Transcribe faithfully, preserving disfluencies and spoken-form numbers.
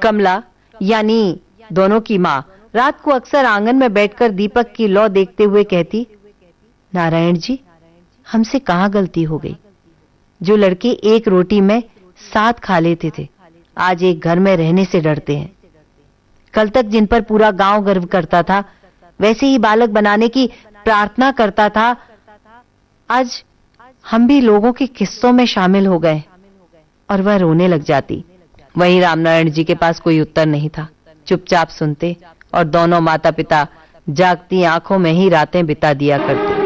कमला यानी दोनों की माँ रात को अक्सर आंगन में बैठकर दीपक की लौ देखते हुए कहती, नारायण जी, हमसे कहाँ गलती हो गई। जो लड़के एक रोटी में साथ खा लेते थे, आज एक घर में रहने से डरते हैं। कल तक जिन पर पूरा गांव गर्व करता था, वैसे ही बालक बनाने की प्रार्थना करता था, आज हम भी लोगों के किस्सों में शामिल हो गए। और वह रोने लग जाती। वहीं रामनारायण जी के पास कोई उत्तर नहीं था। चुपचाप सुनते और दोनों माता पिता जागती आंखों में ही रातें बिता दिया करते।